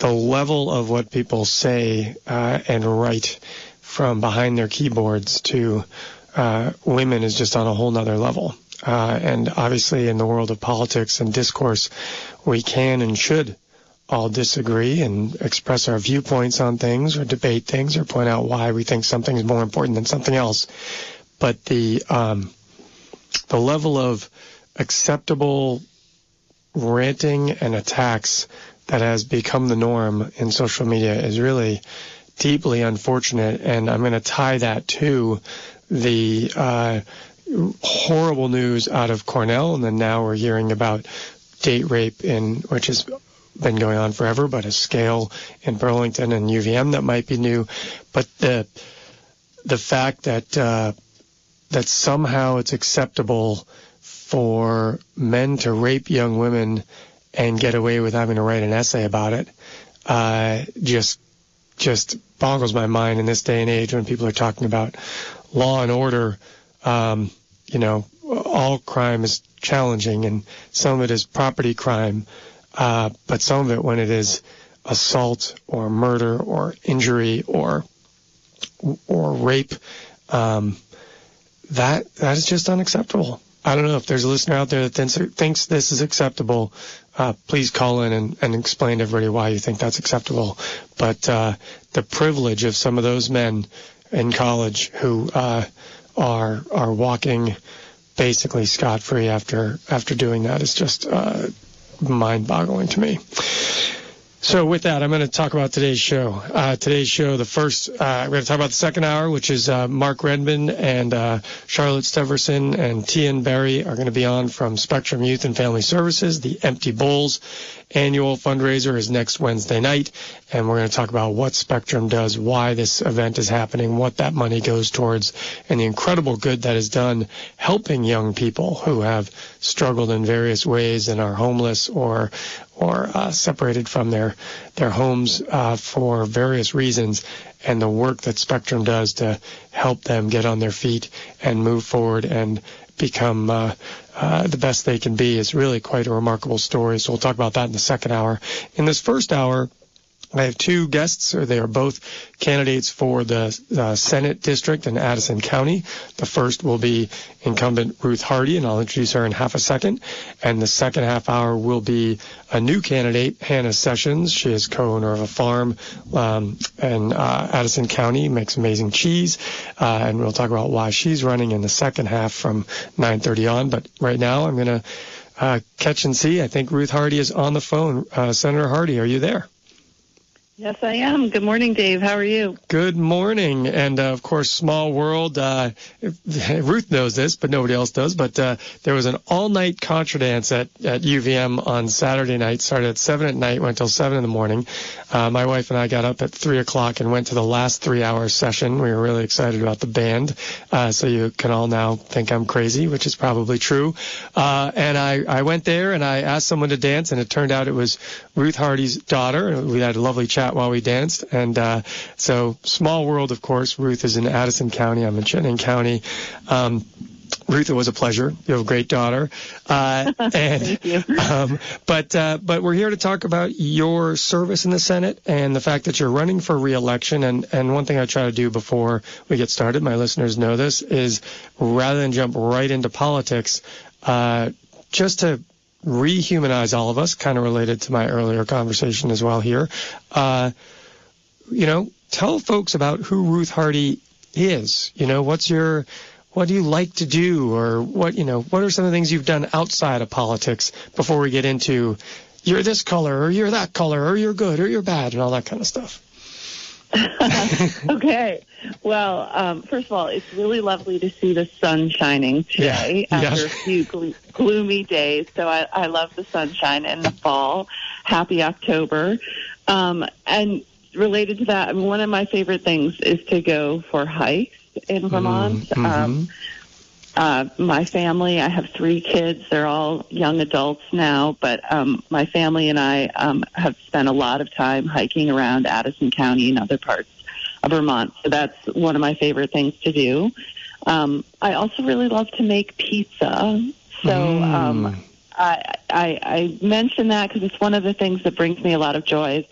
the level of what people say and write from behind their keyboards to women is just on a whole nother level. And obviously in the world of politics and discourse, we can and should all disagree and express our viewpoints on things or debate things or point out why we think something is more important than something else. But the level of acceptable ranting and attacks that has become the norm in social media is really deeply unfortunate, and I'm going to tie that to the horrible news out of Cornell, and then now we're hearing about date rape which has been going on forever, but a scale in Burlington and UVM that might be new. But the fact that somehow it's acceptable for men to rape young women and get away with having to write an essay about it just boggles my mind in this day and age when people are talking about law and order. All crime is challenging, and some of it is property crime, but some of it, when it is assault or murder or injury or rape, that is just unacceptable. I don't know if there's a listener out there that thinks this is acceptable. Please call in and explain to everybody why you think that's acceptable. But the privilege of some of those men in college who are walking basically scot-free after doing that is just mind-boggling to me. So with that, I'm going to talk about today's show. The first, we're going to talk about the second hour, which is Mark Redmond and Charlotte Steverson and Tian Berry are going to be on from Spectrum Youth and Family Services. The Empty Bowls annual fundraiser is next Wednesday night, and we're going to talk about what Spectrum does, why this event is happening, what that money goes towards, and the incredible good that is done helping young people who have struggled in various ways and are homeless or separated from their homes for various reasons, and the work that Spectrum does to help them get on their feet and move forward and become the best they can be is really quite a remarkable story. So we'll talk about that in the second hour. In this first hour, I have two guests. They are both candidates for the Senate district in Addison County. The first will be incumbent Ruth Hardy, and I'll introduce her in half a second. And the second half hour will be a new candidate, Hannah Sessions. She is co-owner of a farm in Addison County, makes amazing cheese. And we'll talk about why she's running in the second half from 9:30 on. But right now I'm going to catch and see. I think Ruth Hardy is on the phone. Senator Hardy, are you there? Yes, I am. Good morning, Dave. How are you? Good morning. And, of course, small world. Ruth knows this, but nobody else does. But there was an all-night contra dance at UVM on Saturday night. Started at 7 at night, went till 7 in the morning. My wife and I got up at 3 o'clock and went to the last 3-hour session. We were really excited about the band. So you can all now think I'm crazy, which is probably true. And I went there and I asked someone to dance, and it turned out it was Ruth Hardy's daughter. We had a lovely chat while we danced. And so small world, of course. Ruth is in Addison County. I'm in Chittenden County. Ruth, it was a pleasure. You have a great daughter. Thank you. But we're here to talk about your service in the Senate and the fact that you're running for re-election. And one thing I try to do before we get started, my listeners know this, is rather than jump right into politics, just to rehumanize all of us, kind of related to my earlier conversation as well here. Tell folks about who Ruth Hardy is. What do you like to do, or what are some of the things you've done outside of politics before we get into you're this color or you're that color or you're good or you're bad and all that kind of stuff? Okay. Well, first of all, it's really lovely to see the sun shining today after a few gloomy days. So I love the sunshine in the fall. Happy October. And related to that, one of my favorite things is to go for hikes in Vermont. My family, I have 3 kids. They're all young adults now, but my family and I have spent a lot of time hiking around Addison County and other parts of Vermont. So that's one of my favorite things to do. I also really love to make pizza. So I mention that because it's one of the things that brings me a lot of joy is